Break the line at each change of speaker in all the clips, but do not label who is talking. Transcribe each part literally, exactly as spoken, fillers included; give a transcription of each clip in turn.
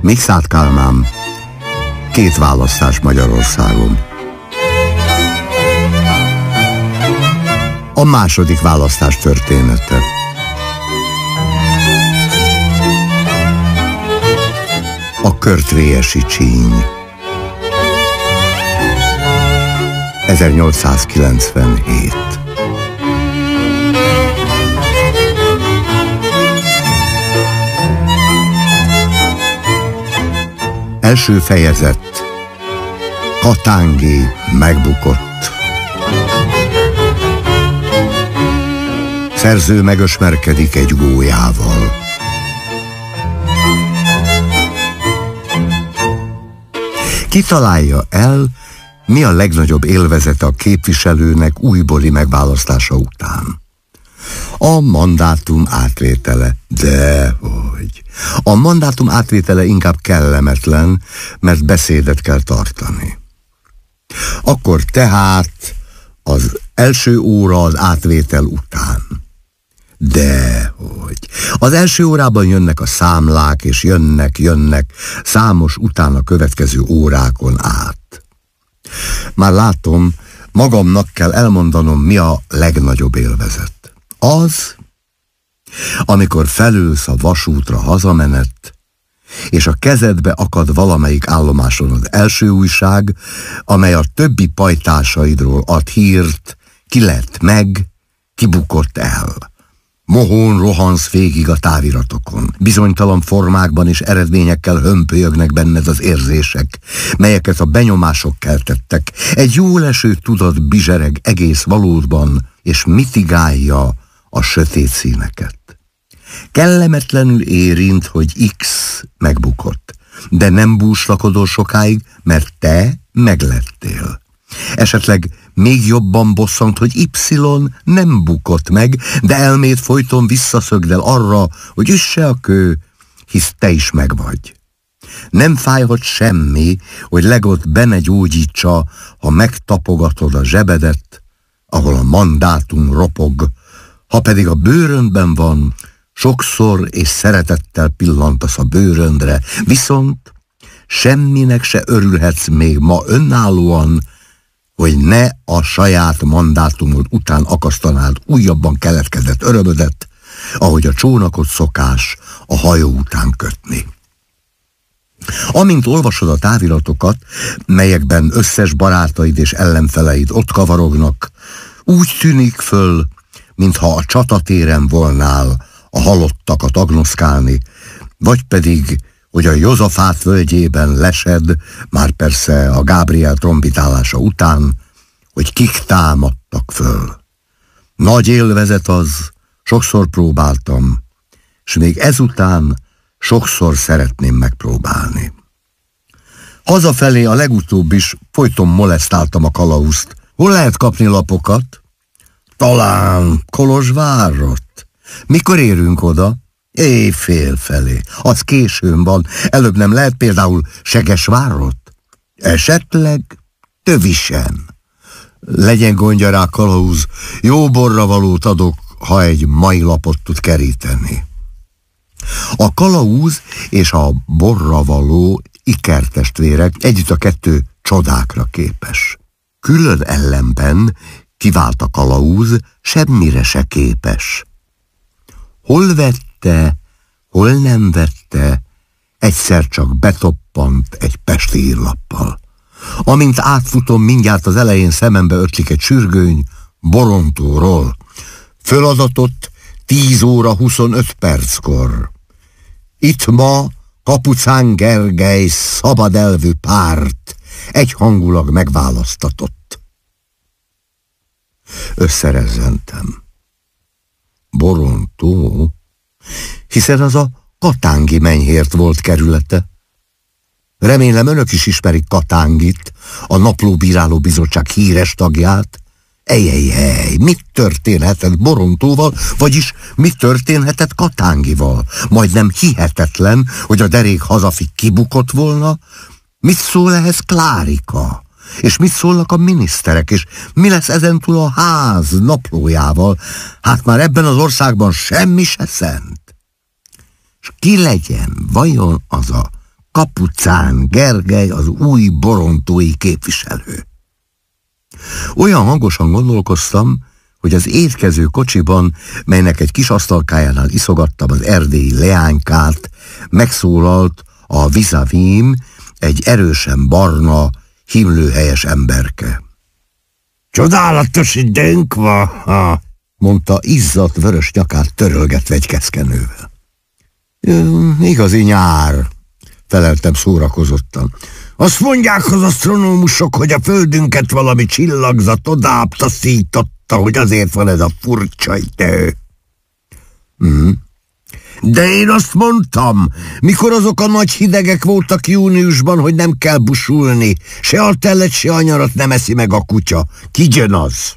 Mikszáth Kálmán, két választás Magyarországon. A második választás története. A körtvélyesi csíny. ezernyolcszázkilencvenhét. Első fejezet. Katángi megbukott. Szerző megösmerkedik egy gólyával. Kitalálja el, mi a legnagyobb élvezete a képviselőnek újbóli megválasztása után. A mandátum átvétele. Dehogy. A mandátum átvétele inkább kellemetlen, mert beszédet kell tartani. Akkor tehát az első óra az átvétel után. Dehogy. Az első órában jönnek a számlák, és jönnek, jönnek számos utána következő órákon át. Már látom, magamnak kell elmondanom, mi a legnagyobb élvezet. Az, amikor felülsz a vasútra hazamenet, és a kezedbe akad valamelyik állomáson az első újság, amely a többi pajtásaidról ad hírt, ki lett meg, ki bukott el. Mohón rohansz végig a táviratokon. Bizonytalan formákban és eredményekkel hömpölyögnek benned az érzések, melyeket a benyomások keltettek. Egy jól eső tudat bizsereg egész valódban, és mitigálja a sötét színeket. Kellemetlenül érint, hogy X megbukott, de nem búslakodol sokáig, mert te meglettél. Esetleg még jobban bosszant, hogy Y nem bukott meg, de elméd folyton visszaszögdel arra, hogy üsse a kő, hisz te is megvagy. Nem fájhat semmi, hogy legott be ne gyógyítsa, ha megtapogatod a zsebedet, ahol a mandátum ropog, ha pedig a bőröndben van, sokszor és szeretettel pillantasz a bőröndre, viszont semminek se örülhetsz még ma önállóan, hogy ne a saját mandátumod után akasztanád újabban keletkezett örömödet, ahogy a csónakot szokás a hajó után kötni. Amint olvasod a táviratokat, melyekben összes barátaid és ellenfeleid ott kavarognak, úgy tűnik föl, mintha a csatatéren volnál a halottakat agnoszkálni, vagy pedig, hogy a Jozafát völgyében lesed, már persze a Gábriel trombitálása után, hogy kik támadtak föl. Nagy élvezet az, sokszor próbáltam, és még ezután sokszor szeretném megpróbálni. Hazafelé a legutóbb is folyton molesztáltam a kalauzt. Hol lehet kapni lapokat? Talán Kolozsvárot. Mikor érünk oda? Éjfél felé. Az későn van. Előbb nem lehet például Segesvárot? Esetleg Tövisen. Legyen gondja rá, kalauz. Jó borra valót adok, ha egy mai lapot tud keríteni. A kalauz és a borra való ikertestvérek, együtt a kettő csodákra képes. Külön ellenben kivált a kalauz, semmire se képes. Hol vette, hol nem vette, egyszer csak betoppant egy pesti írlappal. Amint átfutom, mindjárt az elején szemembe ötlik egy sürgőny Borontóról. Föladatott tíz óra huszonöt perckor. Itt ma Kapucán Gergely szabadelvű párt egyhangulag megválasztatott. Összerezzentem. Borontó, hiszen az a Katángi Menyhért volt kerülete. Remélem önök is ismerik Katángit, a Naplóbíráló Bizottság híres tagját. Ejjjjjj, mit történhetett Borontóval, vagyis mit történhetett Katángival? Majdnem hihetetlen, hogy a derék hazafig kibukott volna. Mit szól ehhez Klárika? És mit szólnak a miniszterek? És mi lesz ezentúl a ház naplójával? Hát már ebben az országban semmi se szent. És ki legyen vajon az a Kapucán Gergely az új borontói képviselő. Olyan hangosan gondolkoztam, hogy az étkező kocsiban, melynek egy kis asztalkájánál iszogattam az erdélyi leánykát, megszólalt a vizavím, egy erősen barna, himlőhelyes emberke. Csodálatos időnk van, mondta izzadt vörös nyakát törölgetve egy keszkenővel. Igazi nyár, feleltem szórakozottan. Azt mondják az asztronómusok, hogy a földünket valami csillagzat odább taszította, hogy azért van ez a furcsa idő. Mm. De én azt mondtam, mikor azok a nagy hidegek voltak júniusban, hogy nem kell busulni, se a telet, se a nyarat nem eszi meg a kutya. Kigyön az?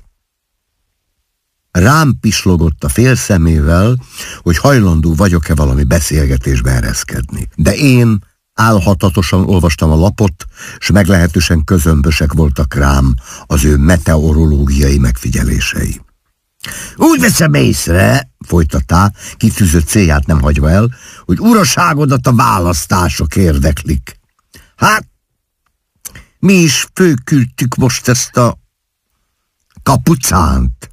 Rám pislogott a fél szemével, hogy hajlandó vagyok-e valami beszélgetésbe ereszkedni. De én álhatatosan olvastam a lapot, s meglehetősen közömbösek voltak rám az ő meteorológiai megfigyelései. Úgy veszem észre, folytatta, kitűzött célját nem hagyva el, hogy uraságodat a választások érdeklik. Hát, mi is fölküldtük most ezt a kapucánt.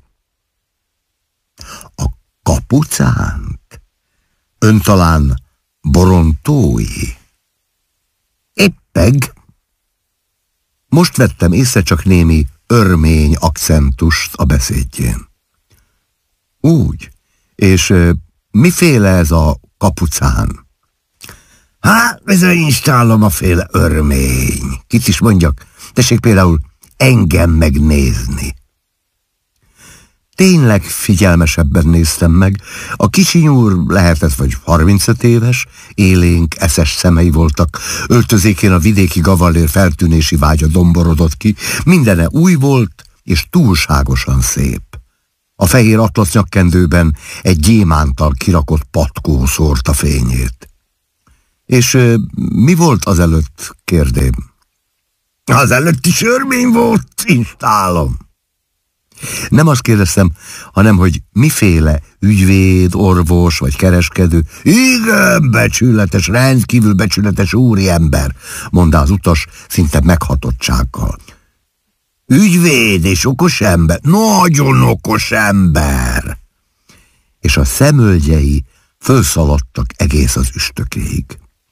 A kapucánt? Ön talán borontói? Éppeg. Most vettem észre csak némi örmény akcentust a beszédjén. Úgy. És uh, miféle ez a kapucán? Hát, ezzel installom a féle örmény. Kit is mondjak, tessék például engem megnézni. Tényleg figyelmesebben néztem meg. A kicsi nyúr lehetett vagy harmincöt éves, élénk, eszes szemei voltak, öltözékén a vidéki gavallér feltűnési vágya domborodott ki, mindene új volt és túlságosan szép. A fehér atlasz nyakkendőben egy gyémántal kirakott patkó szórta fényét. És euh, mi volt azelőtt, kérdém? Azelőtt is örmény volt, installom. Nem azt kérdeztem, hanem hogy miféle ügyvéd, orvos vagy kereskedő. Igen, becsületes, rendkívül becsületes úriember, mondta az utas szinte meghatottsággal. Ügyvéd és okos ember, nagyon okos ember. És a szemöldjei fölszaladtak egész az üstökéig.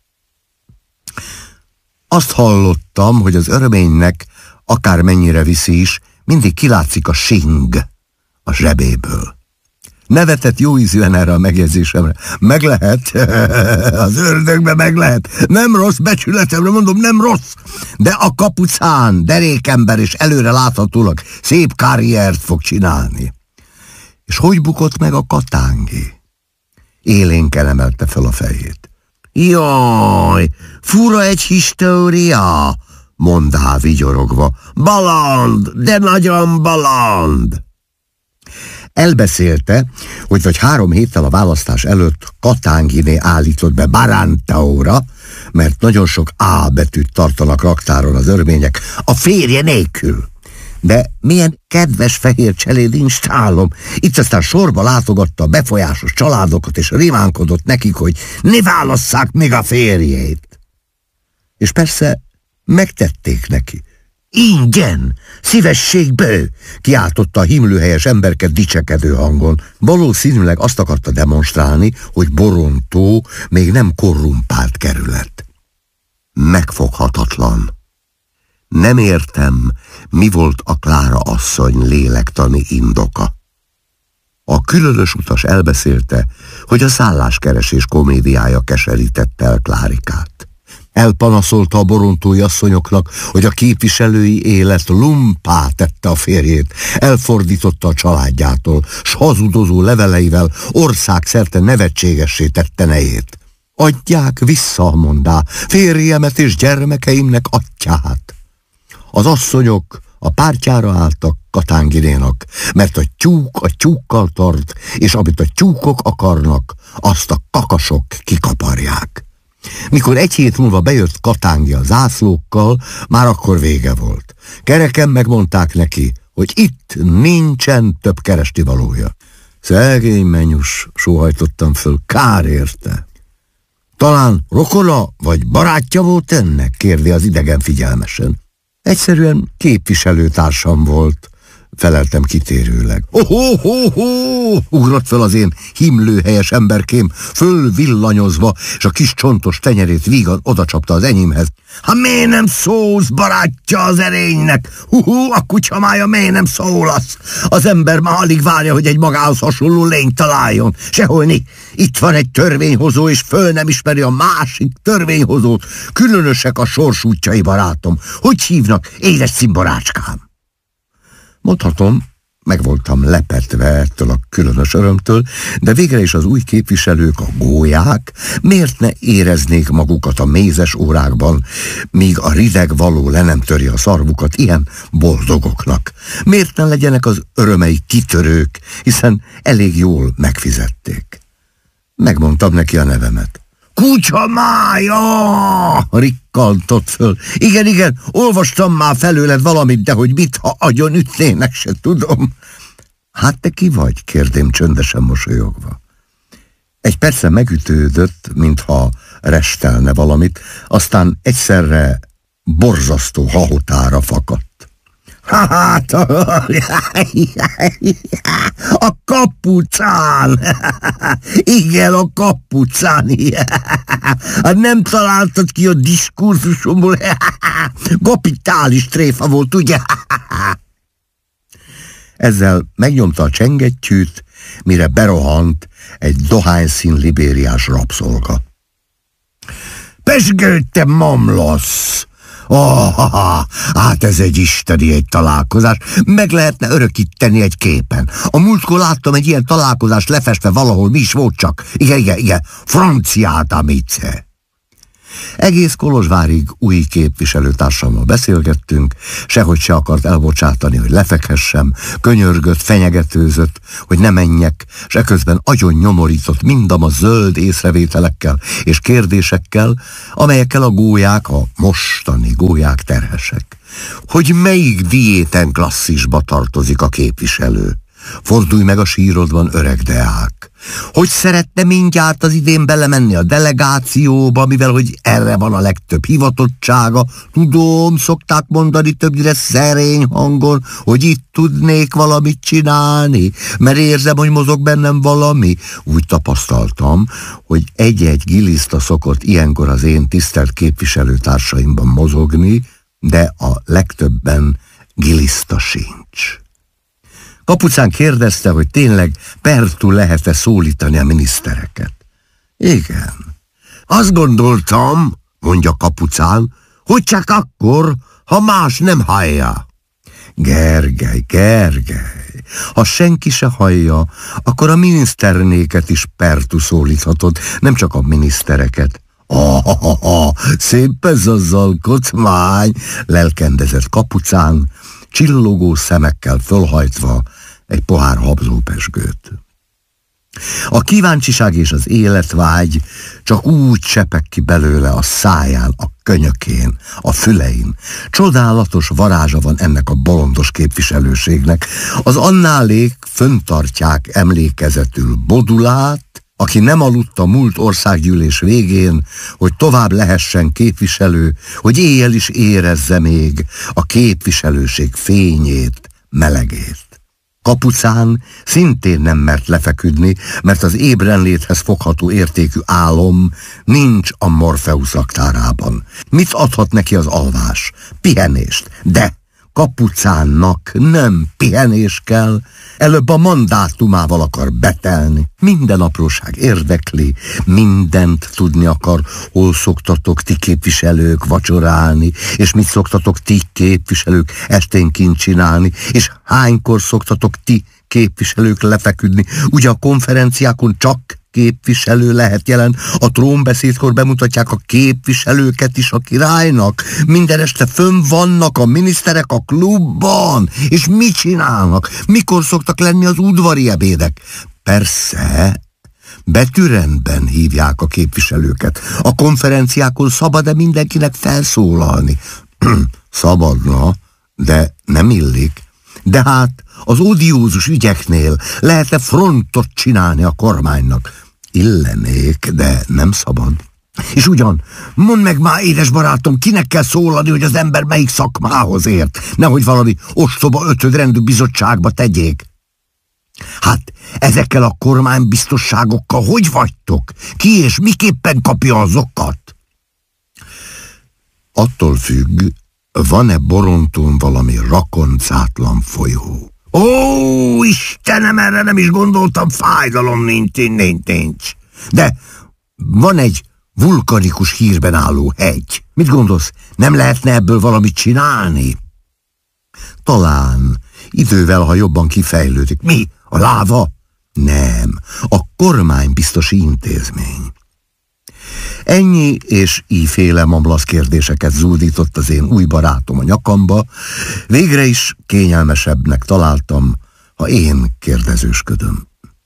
Azt hallottam, hogy az örménynek, akármennyire viszi is, mindig kilátszik a sing a zsebéből. Nevetett jóízűen erre a megjegyzésemre. Meg lehet, az ördögbe meg lehet. Nem rossz, becsületemre mondom, nem rossz. De a kapucán derékember és előre láthatólag szép karriert fog csinálni. És hogy bukott meg a katángi? Élénken emelte fel a fejét. Jaj, fura egy história, mondá vigyorogva. Baland, de nagyon baland. Elbeszélte, hogy vagy három héttel a választás előtt Katánginé állított be Barantaóra, mert nagyon sok A betűt tartanak raktáron az örmények, a férje nélkül. De milyen kedves fehér cseléd installom. Itt aztán sorba látogatta a befolyásos családokat, és rimánkodott nekik, hogy ne válasszák még a férjét. És persze megtették neki. Ingyen, szívességből, kiáltotta a himlőhelyes emberket dicsekedő hangon. Valószínűleg azt akarta demonstrálni, hogy Borontó még nem korrumpált kerület. Megfoghatatlan. Nem értem, mi volt a Klára asszony lélektani indoka. A különös utas elbeszélte, hogy a szálláskeresés komédiája keserítette el Klárikát. Elpanaszolta a borontói asszonyoknak, hogy a képviselői élet lumpá tette a férjét, elfordította a családjától, s hazudozó leveleivel országszerte nevetségessé tette nejét. Adják vissza, mondá, férjemet és gyermekeimnek atyát. Az asszonyok a pártjára álltak Katánginénak, mert a tyúk a tyúkkal tart, és amit a tyúkok akarnak, azt a kakasok kikaparják. Mikor egy hét múlva bejött Katángi a zászlókkal, már akkor vége volt. Kereken megmondták neki, hogy itt nincsen több kerestivalója. Szegény menyus, sóhajtottam föl, kár érte. Talán rokona vagy barátja volt ennek? Kérdi az idegen figyelmesen. Egyszerűen képviselőtársam volt, feleltem kitérőleg. Oh-ho-ho-ho! Ugrott fel az én himlőhelyes emberkém, fölvillanyozva, és a kis csontos tenyerét vígan odacsapta az enyémhez. Ha miért nem szólsz, barátja az erénynek? Hú-hú, a kutyamája, miért nem szólasz? Az ember már alig várja, hogy egy magához hasonló lényt találjon. Seholni, itt van egy törvényhozó, és föl nem ismeri a másik törvényhozót. Különösek a sorsútjai, barátom. Hogy hívnak, édes cimborácskám? Mondhatom, meg voltam lepetve ettől a különös örömtől, de végre is az új képviselők, a gólyák, miért ne éreznék magukat a mézes órákban, míg a rideg való le nem törje a szarvukat ilyen boldogoknak? Miért ne legyenek az örömei kitörők, hiszen elég jól megfizették? Megmondtam neki a nevemet. Kutyamája! Rikkantott föl. Igen, igen, olvastam már felőled valamit, de hogy mit, ha agyon ütnének, se tudom. Hát te ki vagy? Kérdém csöndesen mosolyogva. Egy persze megütődött, mintha restelne valamit, aztán egyszerre borzasztó hahotára fakadt. Hát, a kapucán! Igen, a kapucán! Hát nem találtad ki a diskurzusomból? Kapitális tréfa volt, ugye? Ezzel megnyomta a csengettyűt, mire berohant egy dohányszín libériás rabszolga. Pesgő, te mamlasz! Oh, hát ez egy isteni egy találkozás, meg lehetne örökíteni egy képen. A múltkor láttam egy ilyen találkozást lefestve valahol, mi is volt csak. Igen, igen, igen, franciát amice. Egész Kolozsvárig új képviselőtársammal beszélgettünk, sehogy se akart elbocsátani, hogy lefekhessem, könyörgött, fenyegetőzött, hogy ne menjek, s eközben agyon nyomorított mindam a zöld észrevételekkel és kérdésekkel, amelyekkel a gólyák, a mostani gólyák terhesek. Hogy melyik diéten klasszisba tartozik a képviselő? Fordulj meg a sírodban, öreg deák. Hogy szeretne mindjárt az idén belemenni a delegációba, mivel hogy erre van a legtöbb hivatottsága. Tudom, szokták mondani többnyire szerény hangon, hogy itt tudnék valamit csinálni, mert érzem, hogy mozog bennem valami. Úgy tapasztaltam, hogy egy-egy giliszta szokott ilyenkor az én tisztelt képviselőtársaimban mozogni, de a legtöbben giliszta sincs. Kapucán kérdezte, hogy tényleg pertul lehet-e szólítani a minisztereket. Igen. Azt gondoltam, mondja Kapucán, hogy csak akkor, ha más nem hallja. Gergely, Gergely, ha senki se hallja, akkor a miniszternéket is pertu szólíthatod, nem csak a minisztereket. Ah, ah, ah, ah, szép ez az alkotmány, lelkendezett Kapucán, csillogó szemekkel fölhajtva egy pohár habzópezsgőt. A kíváncsiság és az életvágy csak úgy csepeg ki belőle a száján, a könyökén, a fülein. Csodálatos varázsa van ennek a bolondos képviselőségnek. Az annálék föntartják emlékezetül Bodulát, aki nem aludt a múlt országgyűlés végén, hogy tovább lehessen képviselő, hogy éjjel is érezze még a képviselőség fényét, melegét. Kapucán szintén nem mert lefeküdni, mert az ébrenléthez fogható értékű álom nincs a Morpheus raktárában. Mit adhat neki az alvás? Pihenést. De Kapucánnak nem pihenés kell, előbb a mandátumával akar betelni. Minden apróság érdekli, mindent tudni akar, hol szoktatok ti képviselők vacsorálni, és mit szoktatok ti képviselők esténként csinálni, és hánykor szoktatok ti képviselők lefeküdni. Ugye a konferenciákon csak képviselő lehet jelen, a trónbeszédkor bemutatják a képviselőket is a királynak, minden este fönn vannak a miniszterek a klubban, és mit csinálnak? Mikor szoktak lenni az udvari ebédek? Persze, betűrendben hívják a képviselőket. A konferenciákon szabad-e mindenkinek felszólalni? Szabadna, de nem illik. De hát az odiózus ügyeknél lehet-e frontot csinálni a kormánynak? Illenék, de nem szabad. És ugyan, mondd meg már, édes barátom, kinek kell szólani, hogy az ember melyik szakmához ért, nehogy valami ostoba ötödrendű bizottságba tegyék. Hát, ezekkel a kormánybiztosságokkal hogy vagytok? Ki és miképpen kapja azokat? Attól függ, van-e Boronton valami rakoncátlan folyó. Ó, Istenem, erre nem is gondoltam, fájdalom nincs, nincs, nincs. De van egy vulkanikus hírben álló hegy. Mit gondolsz, nem lehetne ebből valamit csinálni? Talán, idővel, ha jobban kifejlődik. Mi? A láva? Nem, a kormánybiztosi intézmény. Ennyi és íféle mamlasz kérdéseket zúdított az én új barátom a nyakamba, végre is kényelmesebbnek találtam, ha én kérdezősködöm.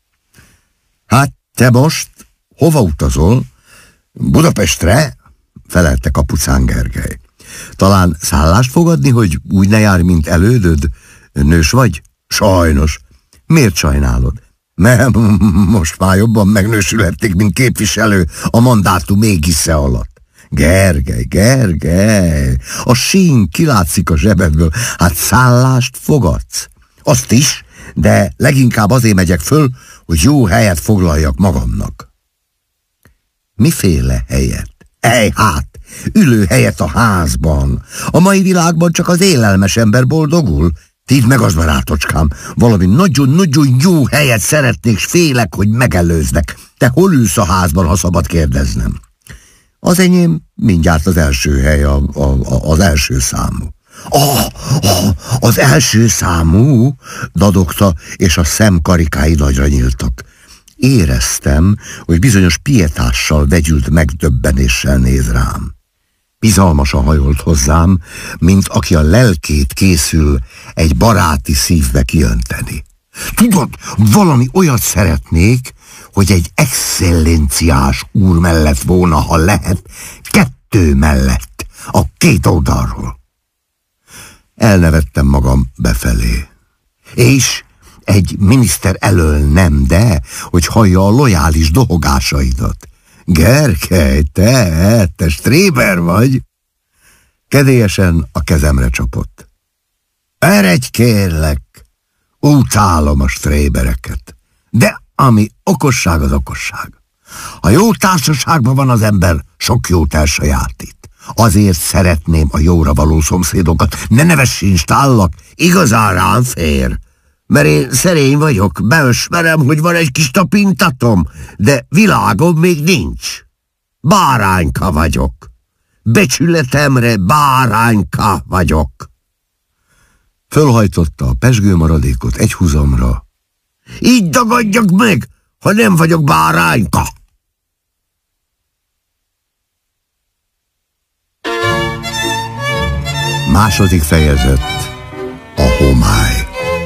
Hát te most hova utazol? Budapestre? Felelte Kapucán Gergely. Talán szállást fogadni, hogy úgy ne járj, mint elődöd? Nős vagy? Sajnos. Miért sajnálod? Nem, most már jobban megnősülhették, mint képviselő a mandátum égisze alatt. Gergely, Gergely, a sín kilátszik a zsebedből, hát szállást fogadsz. Azt is, de leginkább azért megyek föl, hogy jó helyet foglaljak magamnak. Miféle helyet? Ej, hát, ülő helyet a házban. A mai világban csak az élelmes ember boldogul. Tidd meg az, barátocskám, valami nagyon-nagyon jó helyet szeretnék, s félek, hogy megelőznek. Te hol ülsz a házban, ha szabad kérdeznem? Az enyém mindjárt az első hely, a, a, a, az első számú. Ah, ah, az első számú, dadogta, és a szemkarikái nagyra nyíltak. Éreztem, hogy bizonyos pietással vegyült megdöbbenéssel néz rám. Bizalmasan hajolt hozzám, mint aki a lelkét készül egy baráti szívbe kiönteni. Tudod, valami olyat szeretnék, hogy egy excellenciás úr mellett volna, ha lehet, kettő mellett, a két oldalról. Elnevettem magam befelé. És egy miniszter elől nem, de, hogy hallja a lojális dohogásaidat. Gergely, te, te stréber vagy? Kedélyesen a kezemre csapott. Eredj, kérlek, utálom a strébereket. De ami okosság, az okosság. Ha jó társaságban van az ember, sok jót elsajátít. Azért szeretném a jóra való szomszédokat. Ne nevesséncs, tállak, igazán rám fér. Mert én szerény vagyok, beösmerem, hogy van egy kis tapintatom, de világom még nincs. Bárányka vagyok. Becsületemre bárányka vagyok. Fölhajtotta a pezsgő maradékot egy húzamra. Így dagadjak meg, ha nem vagyok bárányka. Második fejezet. A homály.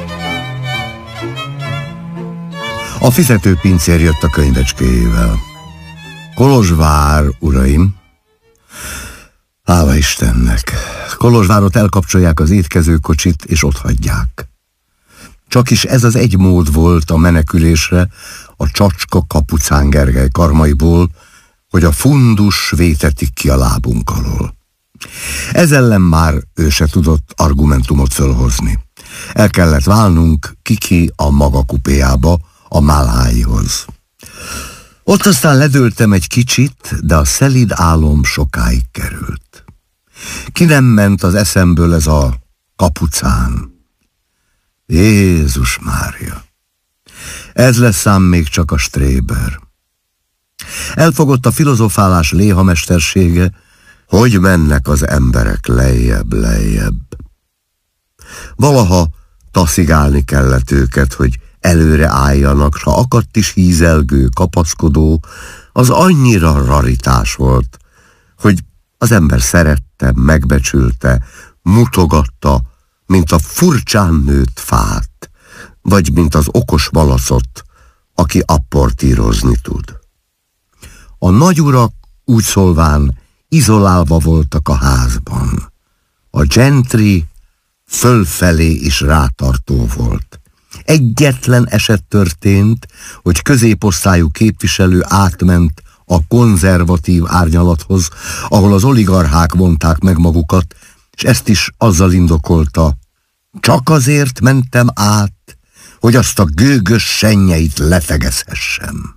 A fizetőpincér jött a könyvecskéjével. Kolozsvár, uraim! Hála Istennek! Kolozsvárot elkapcsolják az étkezőkocsit, és otthagyják. Csak is ez az egy mód volt a menekülésre a csacska Kapucán Gergely karmaiból, hogy a fundus vétetik ki a lábunk alól. Ez ellen már ő se tudott argumentumot fölhozni. El kellett válnunk Kiki a maga kupéjába, a Málháihoz. Ott aztán ledőltem egy kicsit, de a szelíd álom sokáig került. Ki nem ment az eszemből ez a Kapucán. Jézus Mária! Ez lesz ám még csak a stréber. Elfogott a filozofálás léhamestersége, hogy mennek az emberek lejjebb, lejjebb. Valaha taszigálni kellett őket, hogy előre álljanak, s ha akadt is hízelgő, kapaszkodó, az annyira raritás volt, hogy az ember szerette, megbecsülte, mutogatta, mint a furcsán nőtt fát, vagy mint az okos malacot, aki apportírozni tud. A nagyurak úgy szólván izolálva voltak a házban. A gentry fölfelé is rátartó volt. Egyetlen eset történt, hogy középosztályú képviselő átment a konzervatív árnyalathoz, ahol az oligarchák vonták meg magukat, és ezt is azzal indokolta, csak azért mentem át, hogy azt a gőgös sennyeit lefegezhessem.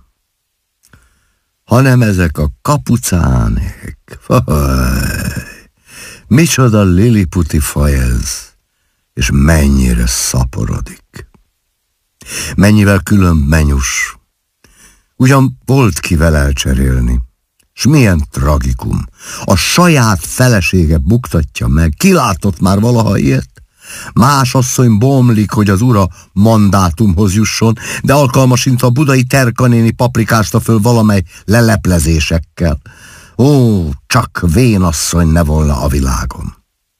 Hanem ezek a kapucánék, faj, micsoda liliputi faj ez, és mennyire szaporodik. Mennyivel különb menyus. Ugyan volt kivel elcserélni, s milyen tragikum. A saját felesége buktatja meg. Ki látott már valaha ilyet? Más asszony bomlik, hogy az ura mandátumhoz jusson, de alkalmasint a budai Terkanéni paprikázta föl valamely leleplezésekkel. Ó, csak vénasszony ne volna a világon.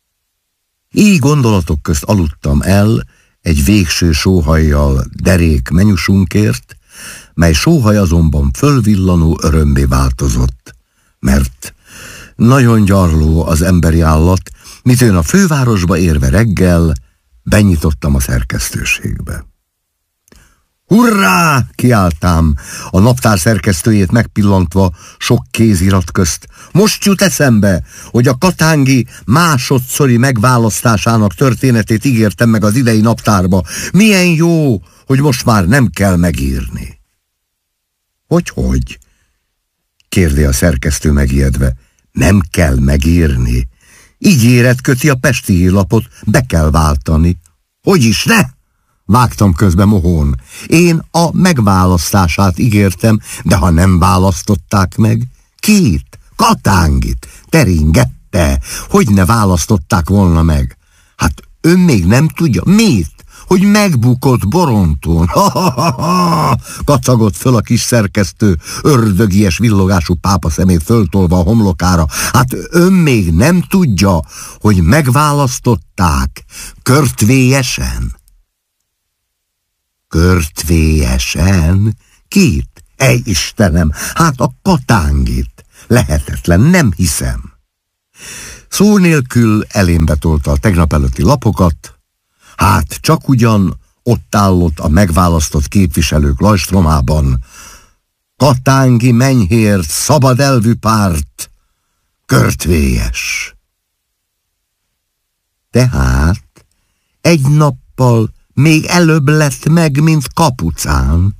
Így gondolatok közt aludtam el egy végső sóhajjal derék menyusunkért, mely sóhaj azonban fölvillanó örömmé változott, mert nagyon gyarló az emberi állat, mitőn a fővárosba érve reggel benyitottam a szerkesztőségbe. Hurrá! Kiáltám, a naptár szerkesztőjét megpillantva sok kézirat közt. Most jut eszembe, hogy a katángi másodszori megválasztásának történetét ígértem meg az idei naptárba. Milyen jó, hogy most már nem kell megírni. Hogy-hogy? Kérdi a szerkesztő megijedve. Nem kell megírni. Ígéret köti a Pesti Hírlapot, be kell váltani. Hogy is ne? Vágtam közbe mohón. Én a megválasztását ígértem, de ha nem választották meg, kit? Katángit, teringette, hogy ne választották volna meg. Hát ön még nem tudja, mit? Hogy megbukott Borontón. Ha-ha-ha-ha! Kacagott föl a kis szerkesztő, ördögies villogású pápa szemét föltolva a homlokára. Hát ön még nem tudja, hogy megválasztották körtvélyesen? Körtvélyesen? Kit? Ej, Istenem, hát a Katángit. Lehetetlen, nem hiszem. Szó nélkül elémbe tolta a tegnap előtti lapokat. Hát csak ugyan ott állott a megválasztott képviselők lajstromában. Katángi menyhért, szabad elvű párt, körtvélyes. Tehát egy nappal még előbb lett meg, mint kapucán.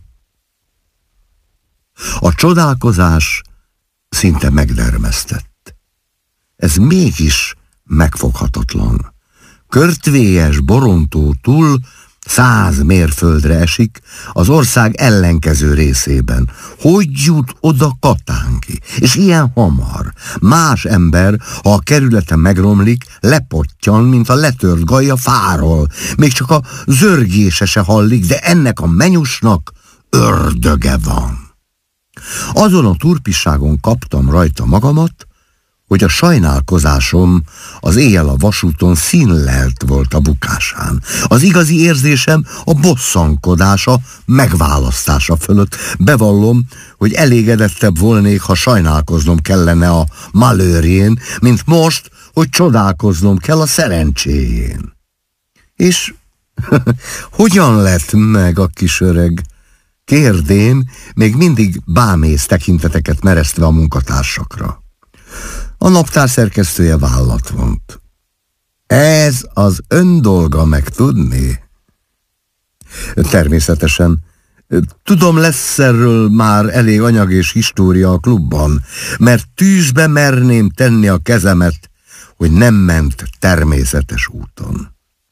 A csodálkozás szinte megdermesztett. Ez mégis megfoghatatlan. Körtvélyes Borontó túl száz mérföldre esik az ország ellenkező részében. Hogy jut oda Katángi? És ilyen hamar. Más ember, ha a kerülete megromlik, lepottyan, mint a letört gajja fáról. Még csak a zörgése se hallik, de ennek a menyusnak ördöge van. Azon a turpisságon kaptam rajta magamat, hogy a sajnálkozásom az éjjel a vasúton színlelt volt a bukásán. Az igazi érzésem a bosszankodása, megválasztása fölött. Bevallom, hogy elégedettebb volnék, ha sajnálkoznom kellene a malőrjén, mint most, hogy csodálkoznom kell a szerencséjén. És hogyan lett meg a kis öreg? Kérdém, még mindig bámész tekinteteket meresztve a munkatársakra. A naptár szerkesztője vállat vont. Ez az ön dolga megtudni? Természetesen. Tudom, lesz erről már elég anyag és história a klubban, mert tűzbe merném tenni a kezemet, hogy nem ment természetes úton.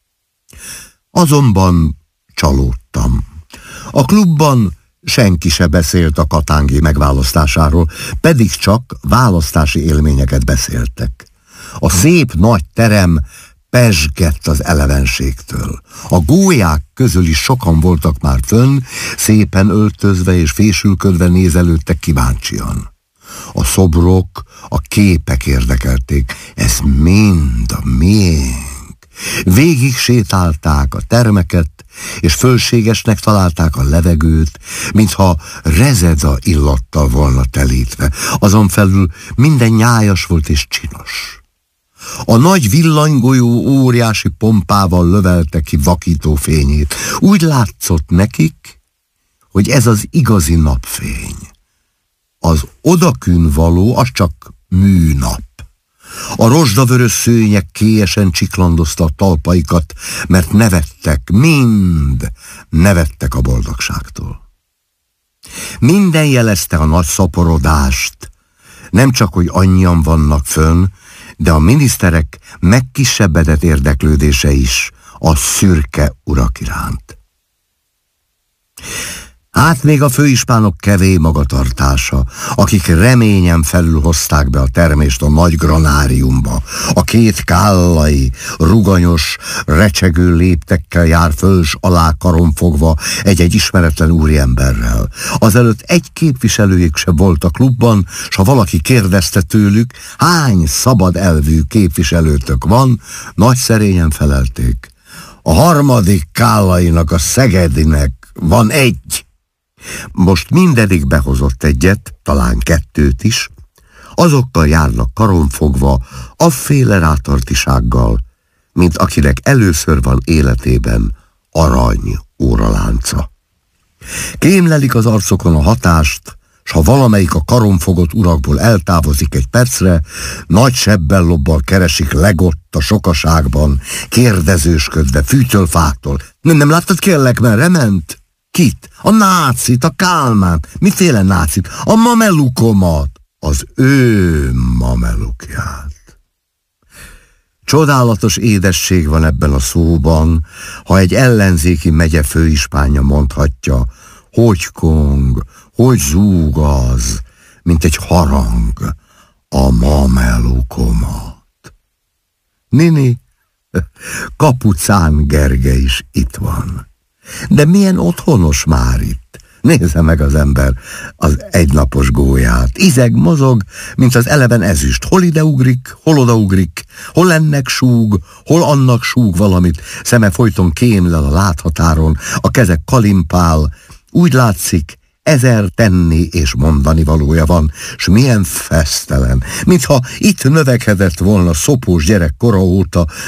Azonban csalódtam. A klubban senki se beszélt a katángi megválasztásáról, pedig csak választási élményeket beszéltek. A szép nagy terem pezsgett az elevenségtől. A gólyák közül is sokan voltak már fönn, szépen öltözve és fésülködve nézelődtek kíváncsian. A szobrok, a képek érdekelték, ez mind a miénk. Végig sétálták a termeket, és fölségesnek találták a levegőt, mintha rezeda illattal volna telítve. Azon felül minden nyájas volt és csinos. A nagy villanygolyó óriási pompával lövelte ki vakító fényét. Úgy látszott nekik, hogy ez az igazi napfény. Az odakün való, az csak műnap. A rozsdavörös szőnyek kélyesen csiklandozta a talpaikat, mert nevettek, mind nevettek a boldogságtól. Minden jelezte a nagy szaporodást, nem csak, hogy annyian vannak fönn, de a miniszterek megkisebbedett érdeklődése is a szürke urak iránt. Hát még a főispánok kevé magatartása, akik reményen felül hozták be a termést a nagy granáriumba. A két kállai, ruganyos, recsegő léptekkel jár föl s alá karonfogva egy-egy ismeretlen úriemberrel. Azelőtt egy képviselőjük se volt a klubban, s ha valaki kérdezte tőlük, hány szabad elvű képviselőtök van, nagy szerényen felelték: a harmadik kállainak, a Szegedinek van egy. Most mindedig behozott egyet, talán kettőt is, azokkal járnak karonfogva, afféle rátartisággal, mint akinek először van életében arany óralánca. Kémlelik az arcokon a hatást, s ha valamelyik a karonfogott urakból eltávozik egy percre, nagy sebbellobbal keresik legott a sokaságban, kérdezősködve, fűtől-fáktól. Nem, nem láttad, kérlek, merre ment? Kit? A nácit, a Kálmán. Miféle nácit? A mamelukomat. Az ő mamelukját. Csodálatos édesség van ebben a szóban, ha egy ellenzéki megye főispánja mondhatja, hogy kong, hogy zúg az, mint egy harang, a mamelukomat. Nini, Kapucán Gergely is itt van. De milyen otthonos már itt. Nézze meg az ember az egynapos gólyát. Izeg, mozog, mint az eleven ezüst. Hol ide ugrik, hol oda ugrik, hol ennek súg, hol annak súg valamit. Szeme folyton kémlel a láthatáron, a keze kalimpál. Úgy látszik, ezer tenni és mondani valója van, s milyen fesztelen, mintha itt növekedett volna szopós gyerek kora óta,